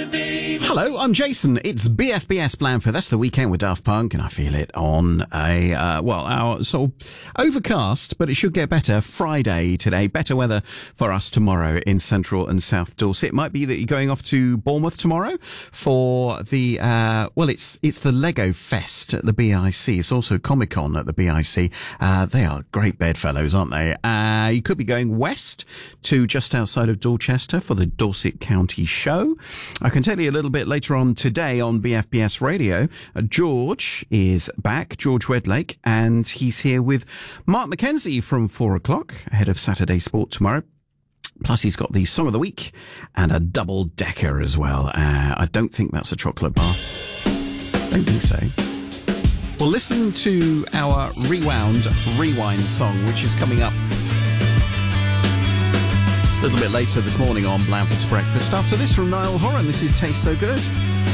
Hello, I'm Jason. It's BFBS Blandford. That's the weekend with Daft Punk, and I feel it on our sort of overcast, but it should get better Friday today. Better weather for us tomorrow in central and south Dorset. It might be that you're going off to Bournemouth tomorrow for the, it's the Lego Fest at the BIC. It's also Comic-Con at the BIC. They are great bedfellows, aren't they? You could be going west to just outside of Dorchester for the Dorset County Show. I can tell you a little bit later on today on BFBS Radio. George is back, George Wedlake, and he's here with Mark McKenzie from 4 o'clock ahead of Saturday Sport tomorrow. Plus, he's got the Song of the Week and a double-decker as well. I don't think that's a chocolate bar. Don't think so. Well, listen to our Rewind song, which is coming up a little bit later this morning on Blandford's Breakfast. After this from Niall Horan, this is Taste So Good.